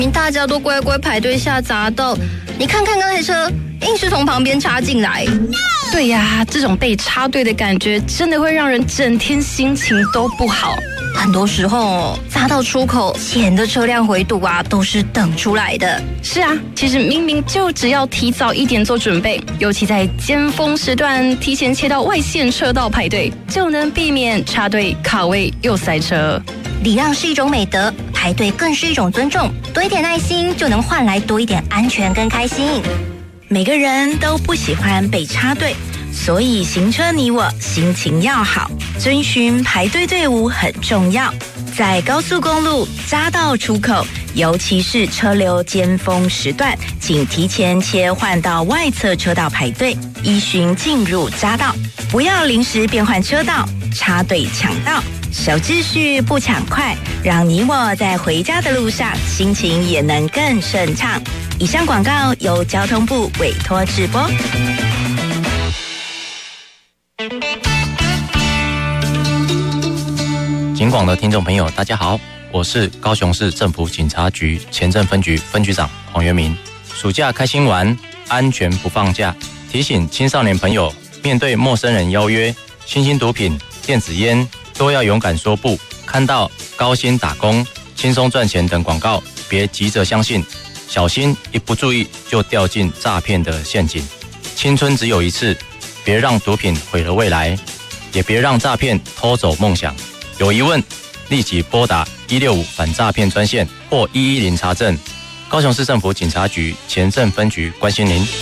大家都乖乖排队下匝道，你看看那台车硬是从旁边插进来。 对呀，这种被插队的感觉真的会让人整天心情都不好。 很多时候匝道出口前的车辆回堵啊，都是等出来的。 是啊，其实明明就只要提早一点做准备，尤其在尖峰时段提前切到外线车道排队，就能避免插队卡位又塞车。 礼让是一种美德，排队更是一种尊重，多一点耐心就能换来多一点安全跟开心。 每个人都不喜欢被插队，所以行车你我心情要好，遵循排队队伍很重要。在高速公路匝道出口，尤其是车流尖峰时段，请提前切换到外侧车道排队，依循进入匝道，不要临时变换车道，插队抢道，守秩序不抢快，让你我在回家的路上心情也能更顺畅。以上广告由交通部委托直播。 警广的听众朋友大家好，我是高雄市政府警察局前镇分局分局长黄元明。暑假开心玩，安全不放假，提醒青少年朋友，面对陌生人邀约、新兴毒品、电子烟，都要勇敢说不。看到高薪打工、轻松赚钱等广告，别急着相信，小心一不注意就掉进诈骗的陷阱。青春只有一次，别让毒品毁了未来，也别让诈骗偷走梦想。有疑问，立即拨打165反诈骗专线或110查证。高雄市政府警察局前镇分局关心您。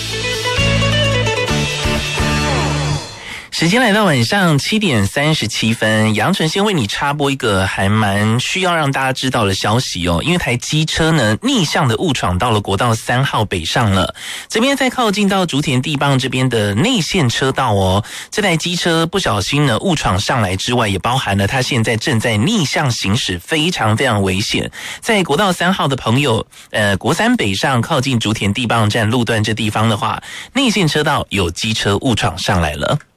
时间来到晚上7点37分，杨晨先为你插播一个还蛮需要让大家知道的消息哦，因为台机车呢逆向的误闯到了国道3号北上了，这边在靠近到竹田地磅这边的内线车道哦，这台机车不小心呢误闯上来之外，也包含了它现在正在逆向行驶，非常非常危险。在国道3号的朋友，国3北上靠近竹田地磅站路段这地方的话，内线车道有机车误闯上来了。